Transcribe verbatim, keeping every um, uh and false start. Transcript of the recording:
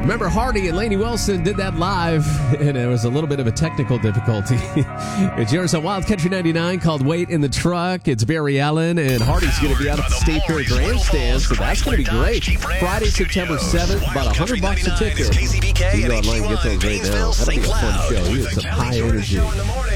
Remember, Hardy and Lainey Wilson did that live, and it was a little bit of a technical difficulty. It's yours on Wild Country ninety-nine called Wait in the Truck. It's Barry Allen, and Hardy's going to be out at the State Fair Grandstand, so that's going to be great. Friday, September seventh, about one hundred bucks a ticket. You can go online and get those right now. That'll be a fun show. He has some high energy.